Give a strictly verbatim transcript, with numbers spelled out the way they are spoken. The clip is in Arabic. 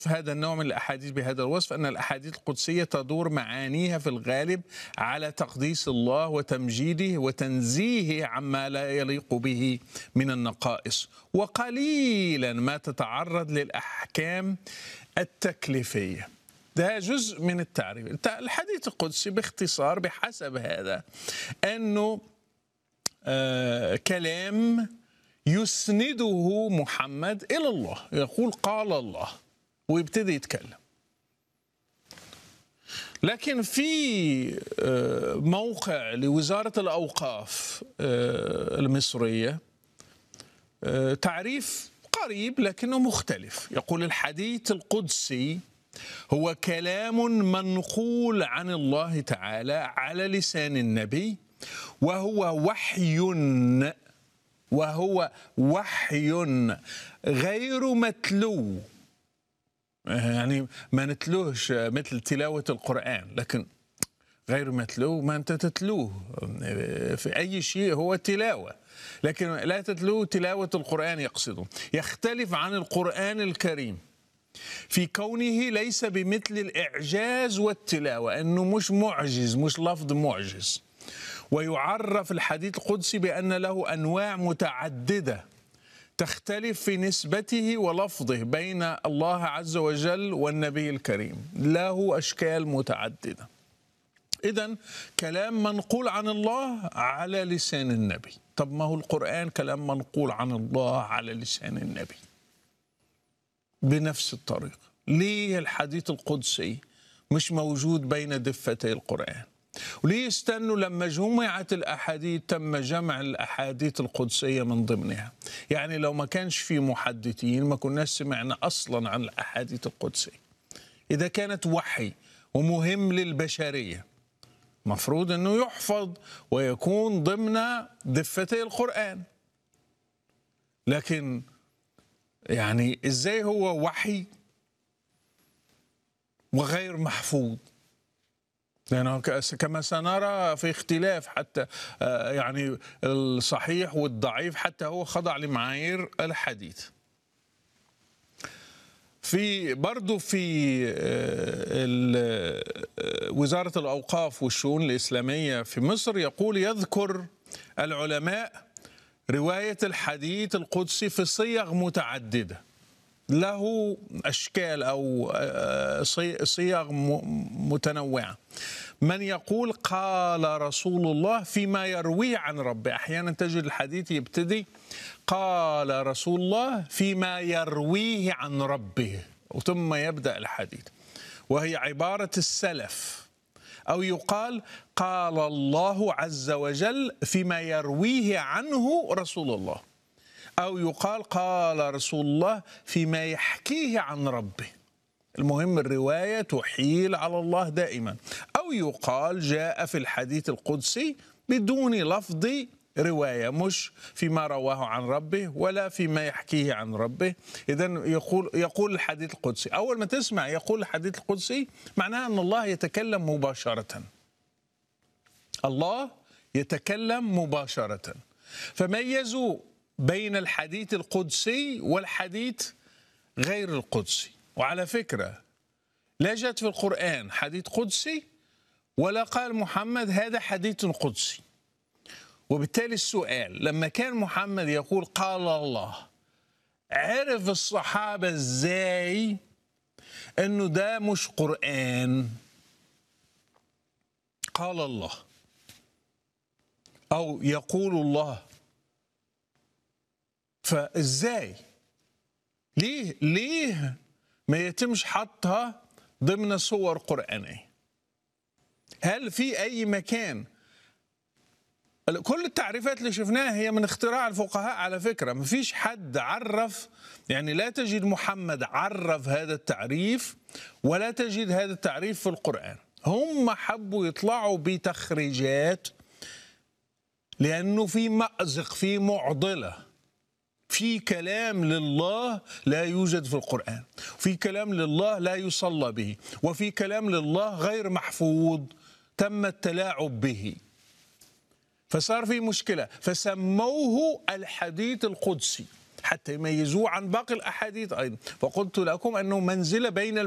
هذا النوع من الأحاديث بهذا الوصف أن الأحاديث القدسية تدور معانيها في الغالب على تقديس الله وتمجيده وتنزيهه عما لا يليق به من النقائص، وقليلا ما تتعرض للأحكام التكليفية. ده جزء من التعريف. الحديث القدسي باختصار بحسب هذا أنه آه كلام يسنده محمد إلى الله، يقول قال الله ويبتدي يتكلم. لكن في موقع لوزارة الأوقاف المصرية تعريف قريب لكنه مختلف، يقول الحديث القدسي هو كلام منقول عن الله تعالى على لسان النبي، وهو وحي وهو وحي غير متلو، يعني ما نتلوهش مثل تلاوة القرآن، لكن غير متلو ما أنت تتلوه في أي شيء هو تلاوة، لكن لا تتلوه تلاوة القرآن. يقصده يختلف عن القرآن الكريم في كونه ليس بمثل الإعجاز والتلاوة، أنه مش معجز، مش لفظ معجز. ويعرف الحديث القدسي بأن له أنواع متعددة تختلف في نسبته ولفظه بين الله عز وجل والنبي الكريم، له أشكال متعددة. إذن كلام منقول عن الله على لسان النبي. طب ما هو القرآن كلام منقول عن الله على لسان النبي بنفس الطريقة. ليه الحديث القدسي مش موجود بين دفتي القرآن؟ وليه استنوا لما جمعت الأحاديث تم جمع الأحاديث القدسية من ضمنها؟ يعني لو ما كانش في محدثين ما كناش سمعنا أصلا عن الأحاديث القدسية. إذا كانت وحي ومهم للبشرية مفروض أنه يحفظ ويكون ضمن دفتي القرآن، لكن يعني إزاي هو وحي وغير محفوظ؟ لأنه كما سنرى في اختلاف حتى يعني الصحيح والضعيف، حتى هو خضع لمعايير الحديث. في برضو في وزارة الأوقاف والشؤون الإسلامية في مصر يقول يذكر العلماء رواية الحديث القدسي في صيغ متعددة، له أشكال أو صيغ متنوعة. من يقول قال رسول الله فيما يرويه عن ربه، أحيانا تجد الحديث يبتدي قال رسول الله فيما يرويه عن ربه ثم يبدأ الحديث، وهي عبارة السلف. أو يقال قال الله عز وجل فيما يرويه عنه رسول الله، أو يقال قال رسول الله فيما يحكيه عن ربه. المهم الرواية تحيل على الله دائما. أو يقال جاء في الحديث القدسي بدون لفظ رواية، مش فيما رواه عن ربه ولا فيما يحكيه عن ربه. إذن يقول يقول الحديث القدسي، أول ما تسمع يقول الحديث القدسي معناها أن الله يتكلم مباشرة. الله يتكلم مباشرة. فميزوا بين الحديث القدسي والحديث غير القدسي. وعلى فكرة لا جاءت في القرآن حديث قدسي ولا قال محمد هذا حديث قدسي. وبالتالي السؤال، لما كان محمد يقول قال الله، عرف الصحابة ازاي انه ده مش قرآن؟ قال الله او يقول الله، فازاي؟ ليه ليه ما يتمش حطها ضمن صور قرآنية؟ هل في أي مكان؟ كل التعريفات اللي شفناها هي من اختراع الفقهاء على فكرة، ما فيش حد عرف، يعني لا تجد محمد عرف هذا التعريف ولا تجد هذا التعريف في القرآن. هم حبوا يطلعوا بتخريجات لأنه في مأزق، في معضلة، في كلام لله لا يوجد في القرآن، في كلام لله لا يصلى به، وفي كلام لله غير محفوظ تم التلاعب به، فصار في مشكلة. فسموه الحديث القدسي حتى يميزوه عن باقي الأحاديث أيضا. فقلت لكم أنه منزلة بين